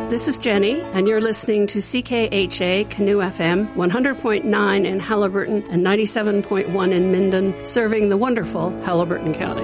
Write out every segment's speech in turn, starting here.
This is Jenny, and you're listening to CKHA Canoe FM, 100.9 in Haliburton and 97.1 in Minden, serving the wonderful Haliburton County.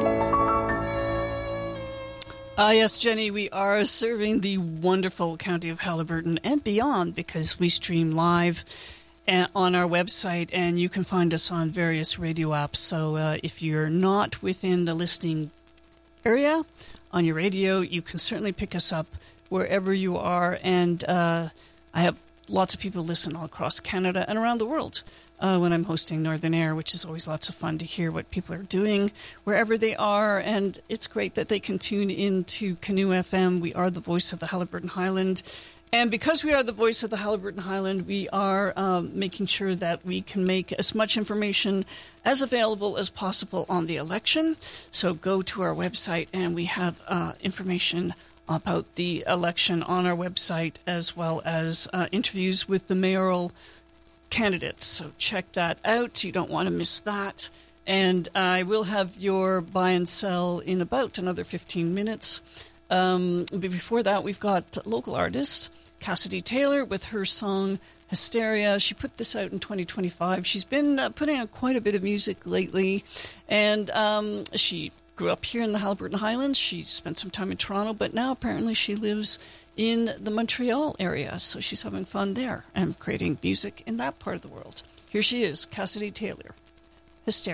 Yes, Jenny, we are serving the wonderful county of Haliburton and beyond, because we stream live on our website, and you can find us on various radio apps. So if you're not within the listening area on your radio, you can certainly pick us up wherever you are. And I have lots of people listen all across Canada and around the world when I'm hosting Northern Air, which is always lots of fun to hear what people are doing wherever they are. And it's great that they can tune into Canoe FM. We are the voice of the Haliburton Highland. And because we are the voice of the Haliburton Highland, we are making sure that we can make as much information as available as possible on the election. So go to our website, and we have information about the election on our website, as well as interviews with the mayoral candidates. So check that out. You don't want to miss that. And I will have your buy and sell in about another 15 minutes. But before that, we've got local artists, Cassidy Taylor with her song Hysteria. She put this out in 2025. She's been putting out quite a bit of music lately, and she grew up here in the Haliburton Highlands. She spent some time in Toronto, but now apparently she lives in the Montreal area, so she's having fun there and creating music in that part of the world. Here she is, Cassidy Taylor, Hysteria.